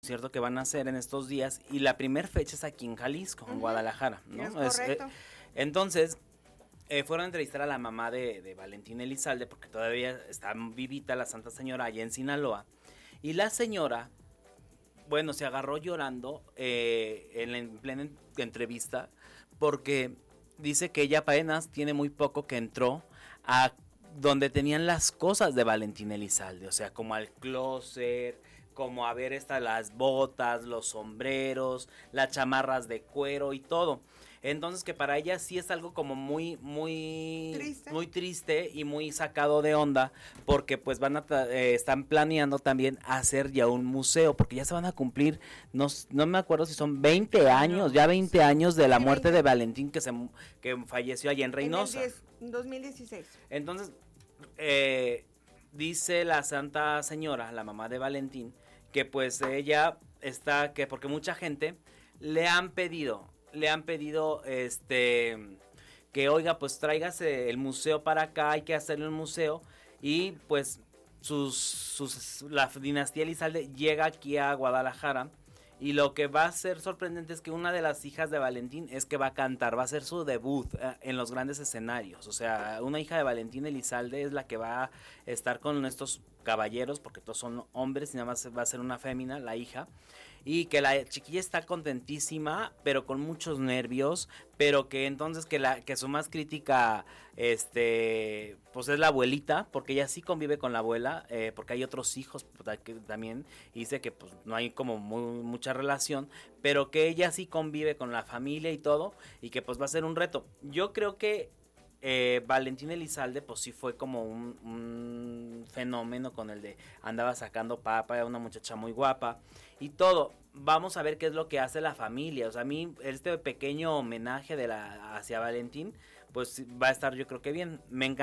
concierto que van a hacer en estos días y la primer fecha es aquí en Jalisco, en Guadalajara, ¿no? Es correcto. Entonces, fueron a entrevistar a la mamá de Valentín Elizalde porque todavía está vivita la Santa Señora allá en Sinaloa y la señora, bueno, se agarró llorando en plena entrevista porque dice que ella apenas tiene muy poco que entró a donde tenían las cosas de Valentín Elizalde, o sea, como al closet, como a ver las botas, los sombreros, las chamarras de cuero y todo. Entonces que para ella sí es algo como muy triste y muy sacado de onda, porque pues están planeando también hacer ya un museo, porque ya se van a cumplir, no me acuerdo si son 20 años, ya 20 años de la muerte de Valentín que falleció allá en Reynosa. En 2016. Entonces, dice la Santa Señora, la mamá de Valentín, que pues ella está, que porque mucha gente le han pedido que oiga, pues tráigase el museo para acá, hay que hacerle un museo y pues la dinastía Elizalde llega aquí a Guadalajara y lo que va a ser sorprendente es que una de las hijas de Valentín es que va a cantar, va a ser su debut en los grandes escenarios, o sea, una hija de Valentín Elizalde es la que va a estar con estos caballeros, porque todos son hombres y nada más va a ser una fémina, la hija, y que la chiquilla está contentísima, pero con muchos nervios, pero que entonces que su más crítica, pues es la abuelita, porque ella sí convive con la abuela, porque hay otros hijos que también, y dice que pues no hay como mucha relación, pero que ella sí convive con la familia y todo, y que pues va a ser un reto. Yo creo que Valentín Elizalde pues sí fue como un fenómeno con el de andaba sacando papa, era una muchacha muy guapa y todo. Vamos a ver qué es lo que hace la familia. O sea, a mí este pequeño homenaje hacia Valentín pues va a estar yo creo que bien. Me encanta